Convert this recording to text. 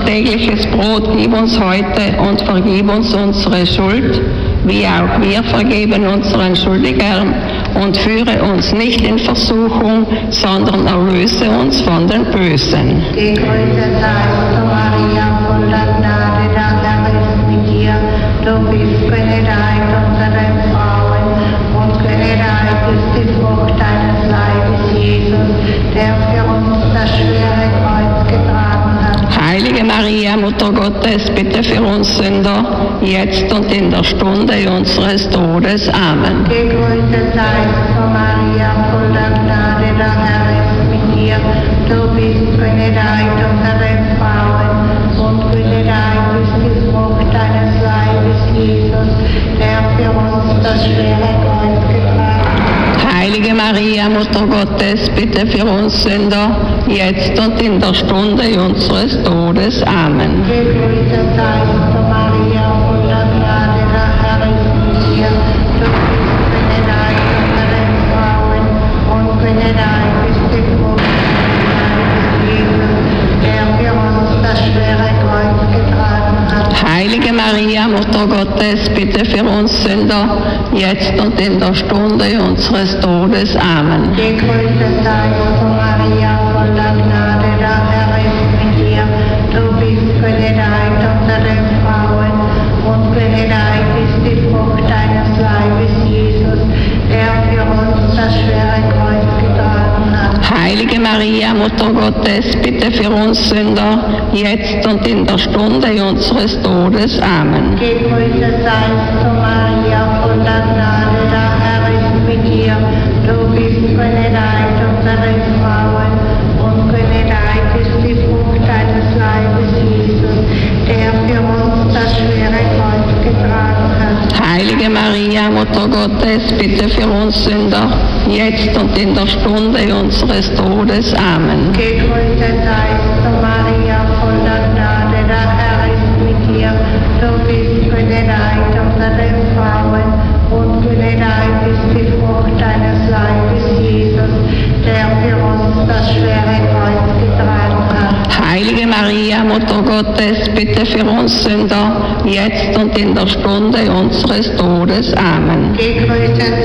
tägliches Brot gib uns heute und vergib uns unsere Schuld, wie auch wir vergeben unseren Schuldigern, und führe uns nicht in Versuchung, sondern erlöse uns von den Bösen. Gegrüßet seist du, Maria, voller Gnade, der Herr ist mit dir. Du bist benedeit unter den Frauen, und benedeit ist die Frucht deines Leibes, Jesus, der für uns das schwere Kreuz getragen hat. Heilige Maria, Mutter Gottes, bitte für uns Sünder, jetzt und in der Stunde unseres Todes. Amen. Gegrüßet seist du, Maria, voller Gnade, der Herr ist mit dir. Du bist benedeit unter den Frauen, und benedeit ist die Frucht deines Leibes, Jesus, der für uns das schwere Kreuz getragen hat. Heilige Maria, Mutter Gottes, bitte für uns Sünder, jetzt und in der Stunde unseres Todes. Amen. Gegrüßet seist du, Maria, voller Gnade, der Herr ist mit dir. Du bist benedeit unter den Frauen, und benedeit ist die Frucht deines Leibes, Jesus, der für uns das schwere Kreuz getragen hat. Heilige Maria, Mutter Gottes, bitte für uns Sünder, jetzt und in der Stunde unseres Todes. Amen. Gegrüßet seist du, Maria, voller Gnade, der Herr ist mit dir. Du bist benedeit unter den Frauen, und benedeit ist die Frucht deines Leibes, Jesus, der für uns das schwere Kreuz getragen hat. Heilige Maria, Mutter Gottes, bitte für uns Sünder, jetzt und in der Stunde unseres Todes. Amen. Gegrüßet seist du, Maria, voller Gnade, der Herr ist mit dir. Du bist benedeit unter den Frauen, und benedeit ist die Frucht deines Leibes, Jesus, der für uns das schwere Kreuz getragen hat. Heilige Maria, Mutter Gottes, bitte für uns Sünder, jetzt und in der Stunde unseres Todes. Amen. Gegrüßet seist du, Maria, voller Gnade, der Herr ist mit dir. Du bist benedeit unter den Frauen, und benedeit ist die Frucht deines Leibes, Jesus, der für uns das schwere Kreuz getragen hat. Heilige Maria, Mutter Gottes, bitte für uns Sünder, jetzt und in der Stunde unseres Todes. Amen. Gegrüßet